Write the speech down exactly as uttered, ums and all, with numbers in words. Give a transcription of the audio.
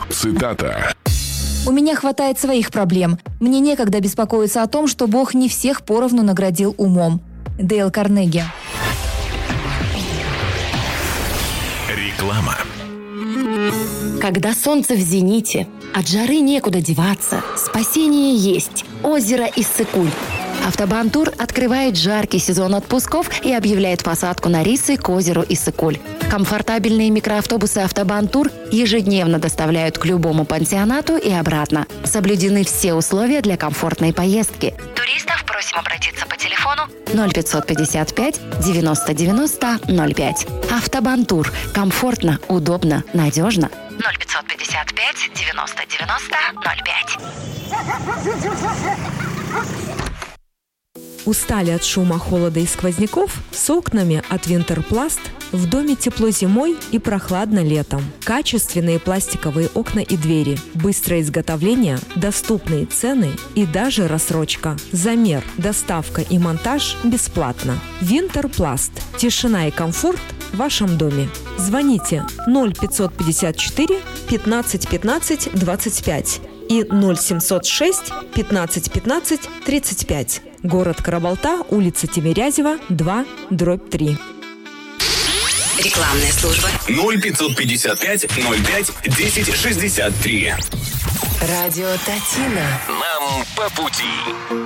Цитата. «У меня хватает своих проблем. Мне некогда беспокоиться о том, что Бог не всех поровну наградил умом». Дейл Карнеги. Реклама. Когда солнце в зените, от жары некуда деваться, спасение есть. Озеро Иссык-Куль. Автобан-тур открывает жаркий сезон отпусков и объявляет посадку на рейсы к озеру Иссык-Куль. Комфортабельные микроавтобусы «Автобан-тур» ежедневно доставляют к любому пансионату и обратно. Соблюдены все условия для комфортной поездки. Туристов просим обратиться по телефону ноль пятьсот пятьдесят пять девяносто девяносто ноль пять. «Автобан-тур». Комфортно, удобно, надежно. ноль пятьсот пятьдесят пять девяносто девяносто ноль пять. Устали от шума, холода и сквозняков? С окнами от Винтерпласт в доме тепло зимой и прохладно летом. Качественные пластиковые окна и двери, быстрое изготовление, доступные цены и даже рассрочка. Замер, доставка и монтаж бесплатно. Винтерпласт. Тишина и комфорт в вашем доме. Звоните ноль пятьсот пятьдесят четыре пятнадцать пятнадцать двадцать пять и ноль семьсот шесть пятнадцать пятнадцать тридцать пять. Город Карабалта, улица Тимирязева, два, дробь три. Рекламная служба. ноль пятьсот пятьдесят пять ноль пять десять шестьдесят три. Радио Татина. Нам по пути.